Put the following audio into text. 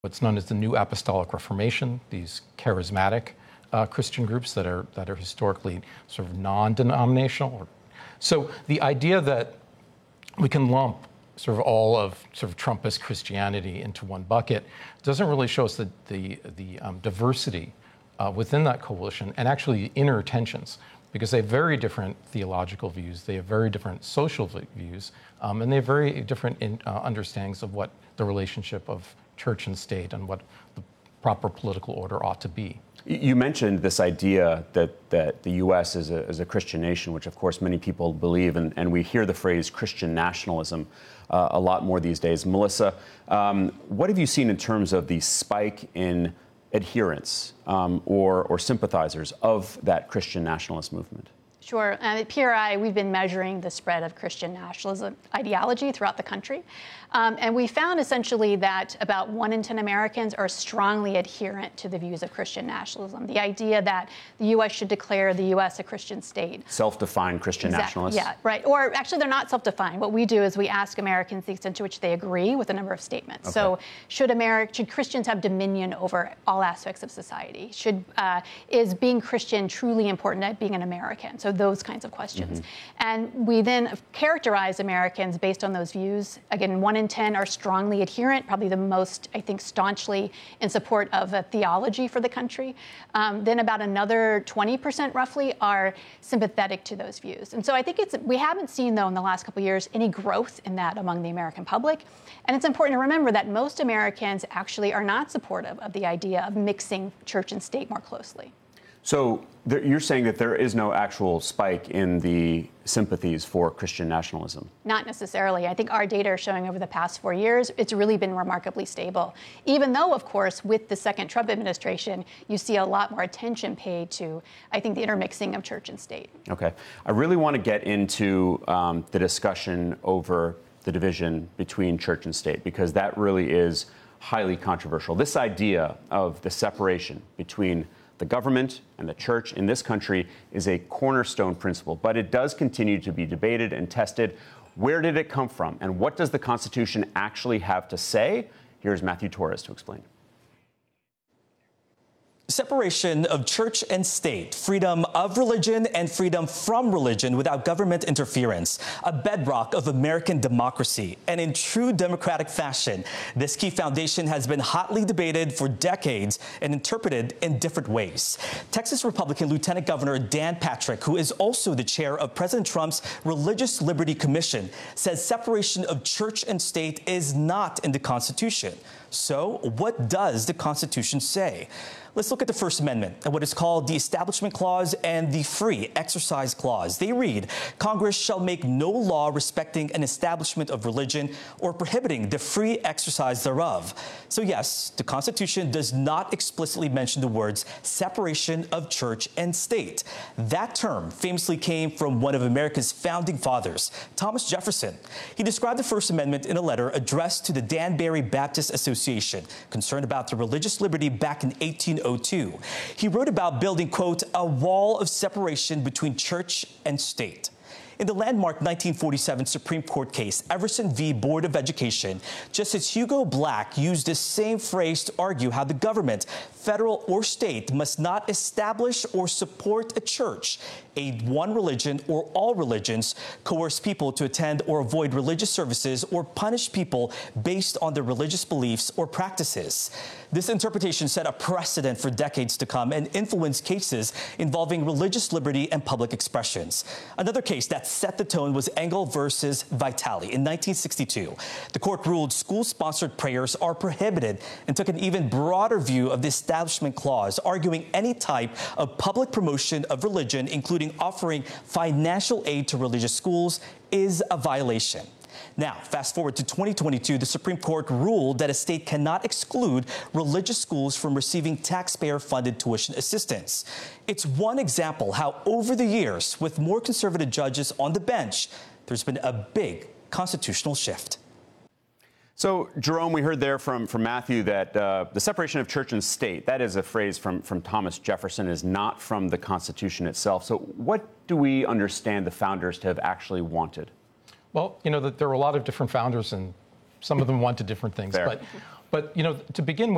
what's known as the New Apostolic Reformation, these charismatic Christian groups that are historically sort of non-denominational. So the idea that we can lump sort of all of sort of Trumpist Christianity into one bucket doesn't really show us the diversity within that coalition and actually inner tensions, because they have very different theological views, they have very different social views, and they have very different understandings of what the relationship of church and state and what the proper political order ought to be. You mentioned this idea that the U.S. is a Christian nation, which of course many people believe, and we hear the phrase Christian nationalism a lot more these days. Melissa, what have you seen in terms of the spike in adherents or sympathizers of that Christian nationalist movement? Sure. At PRI, we've been measuring the spread of Christian nationalism ideology throughout the country. And we found essentially that about 1 in 10 Americans are strongly adherent to the views of Christian nationalism. The idea that the U.S. should declare the U.S. a Christian state. Self-defined Christian nationalists? Yeah, right. Or actually, they're not self-defined. What we do is we ask Americans the extent to which they agree with a number of statements. Okay. So should Christians have dominion over all aspects of society? Is being Christian truly important at being an American? So those kinds of questions. Mm-hmm. And we then characterize Americans based on those views. Again, 1 in 10 are strongly adherent, probably the most, I think, staunchly in support of a theology for the country. Then about another 20% roughly are sympathetic to those views. And so I think we haven't seen, though, in the last couple of years, any growth in that among the American public. And it's important to remember that most Americans actually are not supportive of the idea of mixing church and state more closely. So you're saying that there is no actual spike in the sympathies for Christian nationalism? Not necessarily. I think our data are showing over the past 4 years, it's really been remarkably stable. Even though, of course, with the second Trump administration, you see a lot more attention paid to, I think, the intermixing of church and state. Okay. I really want to get into the discussion over the division between church and state, because that really is highly controversial. This idea of the separation between the government and the church in this country is a cornerstone principle, but it does continue to be debated and tested. Where did it come from, and what does the Constitution actually have to say? Here's Matthew Torres to explain. Separation of church and state, freedom of religion and freedom from religion without government interference, a bedrock of American democracy. And in true democratic fashion, this key foundation has been hotly debated for decades and interpreted in different ways. Texas Republican Lieutenant Governor Dan Patrick, who is also the chair of President Trump's Religious Liberty Commission, says separation of church and state is not in the Constitution. So what does the Constitution say? Let's look at the First Amendment and what is called the Establishment Clause and the Free Exercise Clause. They read, Congress shall make no law respecting an establishment of religion or prohibiting the free exercise thereof. So yes, the Constitution does not explicitly mention the words separation of church and state. That term famously came from one of America's founding fathers, Thomas Jefferson. He described the First Amendment in a letter addressed to the Danbury Baptist Association, concerned about the religious liberty back in 1802. He wrote about building, quote, a wall of separation between church and state. In the landmark 1947 Supreme Court case, Everson v. Board of Education, Justice Hugo Black used this same phrase to argue how the government, federal or state, must not establish or support a church, aid one religion or all religions, coerce people to attend or avoid religious services, or punish people based on their religious beliefs or practices. This interpretation set a precedent for decades to come and influenced cases involving religious liberty and public expressions. Another case that set the tone was Engel versus Vitale in 1962. The court ruled school-sponsored prayers are prohibited and took an even broader view of the Establishment Clause, arguing any type of public promotion of religion, including offering financial aid to religious schools, is a violation. Now, fast forward to 2022, the Supreme Court ruled that a state cannot exclude religious schools from receiving taxpayer-funded tuition assistance. It's one example how over the years, with more conservative judges on the bench, there's been a big constitutional shift. So, Jerome, we heard there from Matthew that the separation of church and state, that is a phrase from Thomas Jefferson, is not from the Constitution itself. So what do we understand the founders to have actually wanted? Well, you know, there were a lot of different founders, and some of them wanted different things. But you know, to begin with,